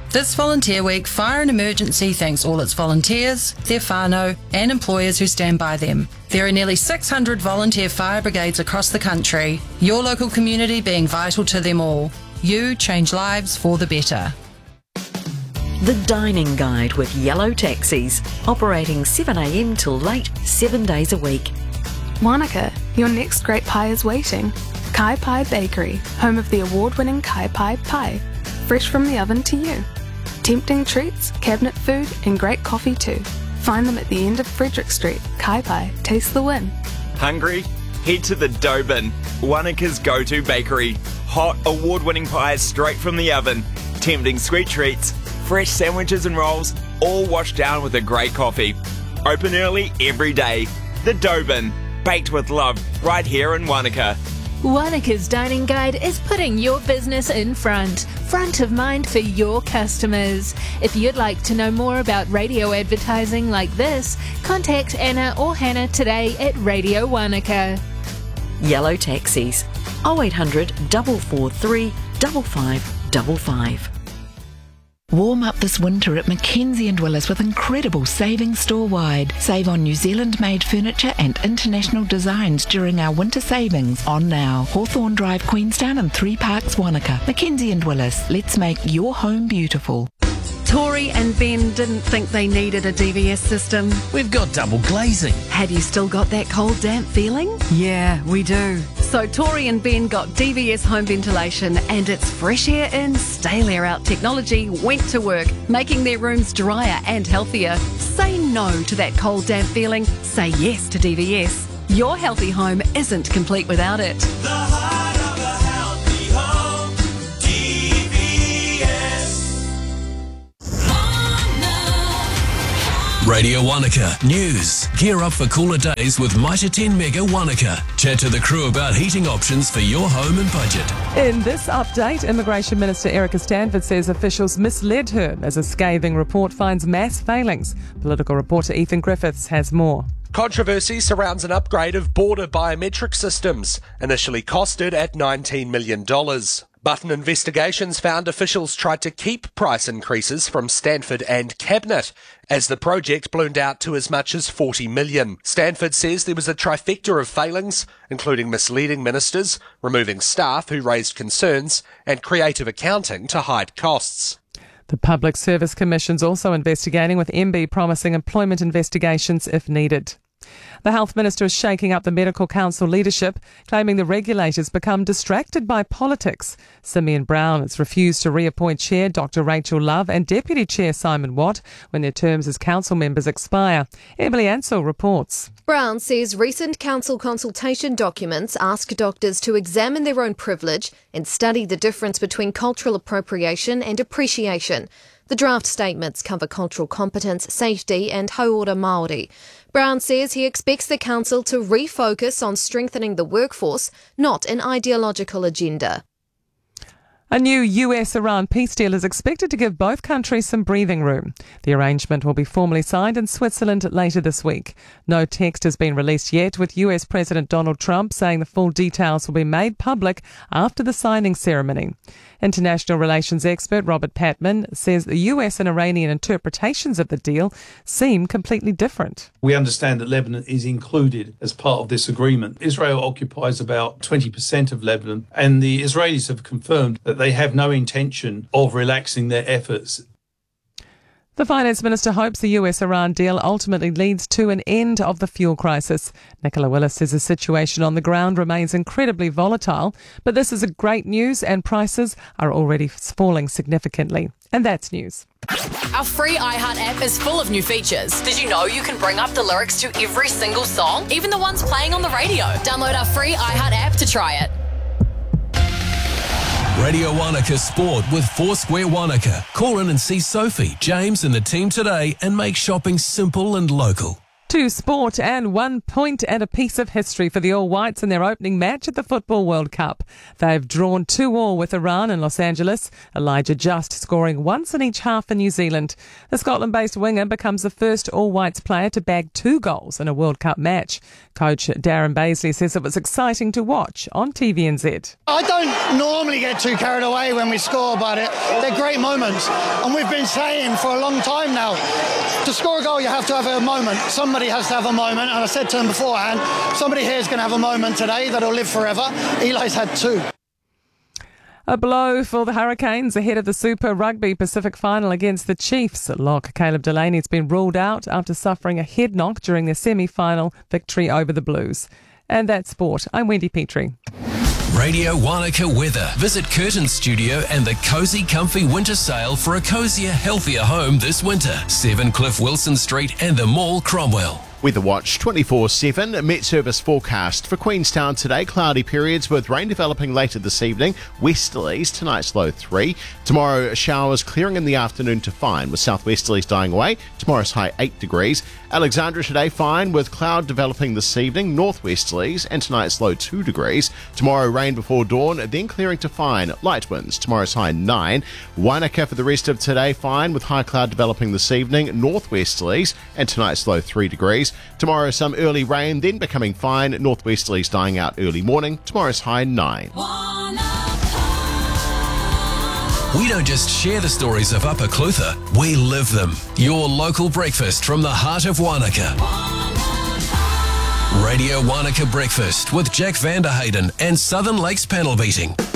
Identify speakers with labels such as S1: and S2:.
S1: This Volunteer Week, Fire and Emergency thanks all its volunteers, their whānau and employers who stand by them. There are nearly 600 volunteer fire brigades across the country, your local community being vital to them all. You change lives for the better.
S2: The Dining Guide with Yellow Taxis, operating 7am till late, 7 days a week.
S3: Wanaka, your next great pie is waiting. Kai Pai Bakery, home of the award-winning Kai Pai pie. Fresh from the oven to you. Tempting treats, cabinet food and great coffee too. Find them at the end of Frederick Street. Kai Pai, taste the win.
S4: Hungry? Head to the Dough Bin, Wanaka's go-to bakery. Hot, award-winning pies straight from the oven. Tempting sweet treats, fresh sandwiches and rolls, all washed down with a great coffee. Open early every day. The Dough Bin, baked with love, right here in Wanaka.
S5: Wanaka's Dining Guide is putting your business in front of mind for your customers. If you'd like to know more about radio advertising like this, contact Anna or Hannah today at Radio Wanaka.
S2: Yellow Taxis, 0800 443 5555.
S6: Warm up this winter at Mackenzie & Willis with incredible savings store-wide. Save on New Zealand-made furniture and international designs during our winter savings. On now, Hawthorne Drive, Queenstown and 3 Parks, Wanaka. Mackenzie & Willis, let's make your home beautiful.
S7: Tori and Ben didn't think they needed a DVS system.
S8: We've got double glazing.
S7: Have you still got that cold, damp feeling? Yeah, we do. So Tori and Ben got DVS home ventilation, and its fresh air in, stale air out technology went to work, making their rooms drier and healthier. Say no to that cold, damp feeling. Say yes to DVS. Your healthy home isn't complete without it.
S9: The heart of a healthy home, DVS.
S8: Radio Wanaka News. Gear up for cooler days with Mitre 10 Mega Wanaka. Chat to the crew about heating options for your home and budget.
S10: In this update, Immigration Minister Erica Stanford says officials misled her as a scathing report finds mass failings. Political reporter Ethan Griffiths has more.
S11: Controversy surrounds an upgrade of border biometric systems, initially costed at $19 million. But an investigations found officials tried to keep price increases from Stanford and Cabinet, as the project ballooned out to as much as $40 million. Stanford says there was a trifecta of failings, including misleading ministers, removing staff who raised concerns, and creative accounting to hide costs.
S10: The Public Service Commission's also investigating, with MB promising employment investigations if needed. The Health Minister is shaking up the Medical Council leadership, claiming the regulators become distracted by politics. Simeon Brown has refused to reappoint Chair Dr Rachel Love and Deputy Chair Simon Watt when their terms as council members expire. Emily Ansell reports.
S12: Brown says recent council consultation documents ask doctors to examine their own privilege and study the difference between cultural appropriation and appreciation. The draft statements cover cultural competence, safety and hauora Māori. Brown says he expects the council to refocus on strengthening the workforce, not an ideological agenda.
S10: A new US-Iran peace deal is expected to give both countries some breathing room. The arrangement will be formally signed in Switzerland later this week. No text has been released yet, with US President Donald Trump saying the full details will be made public after the signing ceremony. International relations expert Robert Patman says the US and Iranian interpretations of the deal seem completely different.
S13: We understand that Lebanon is included as part of this agreement. Israel occupies about 20% of Lebanon, and the Israelis have confirmed that they have no intention of relaxing their efforts. The Finance Minister hopes the US-Iran deal ultimately leads to an end of the fuel crisis. Nicola Willis says the situation on the ground remains incredibly volatile, but this is great news and prices are already falling significantly. And that's news.
S14: Our free iHeart app is full of new features. Did you know you can bring up the lyrics to every single song, even the ones playing on the radio? Download our free iHeart app to try it.
S8: Radio Wanaka Sport with Foursquare Wanaka. Call in and see Sophie, James and the team today and make shopping simple and local.
S10: To sport, and 1 point and a piece of history for the All Whites in their opening match at the Football World Cup. They've drawn 2-2 with Iran in Los Angeles, Elijah Just scoring once in each half for New Zealand. The Scotland-based winger becomes the first All Whites player to bag 2 goals in a World Cup match. Coach Darren Baisley says it was exciting to watch on TVNZ.
S15: I don't normally get too carried away when we score, but they're great moments. And we've been saying for a long time now, to score a goal you have to have a moment. Somebody has to have a moment, and I said to him beforehand, somebody here is going to have a moment today that'll live forever. Eli's had 2.
S10: A blow for the Hurricanes ahead of the Super Rugby Pacific Final against the Chiefs. Lock Caleb Delaney has been ruled out after suffering a head knock during their semi-final victory over the Blues. And that's sport. I'm Wendy Petrie.
S8: Radio Wanaka weather. Visit Curtin's studio and the Cosy Comfy Winter Sale for a cosier, healthier home this winter. 7 Cliff Wilson Street and the Mall, Cromwell.
S16: Weather Watch 24/7. Met Service forecast for Queenstown today. Cloudy periods with rain developing later this evening. Westerlies, tonight's low 3. Tomorrow, showers clearing in the afternoon to fine with southwesterlies dying away. Tomorrow's high 8 degrees. Alexandra today fine with cloud developing this evening. Northwesterlies and tonight's low 2 degrees. Tomorrow rain before dawn, then clearing to fine. Light winds. Tomorrow's high 9. Wanaka for the rest of today fine with high cloud developing this evening. Northwesterlies and tonight's low 3 degrees. Tomorrow some early rain, then becoming fine. Northwesterlies dying out early morning. Tomorrow's high 9.
S8: We don't just share the stories of Upper Clutha, we live them. Your local breakfast from the heart of Wanaka. Radio Wanaka Breakfast with Jack Vanderhayden and Southern Lakes Panel Beating.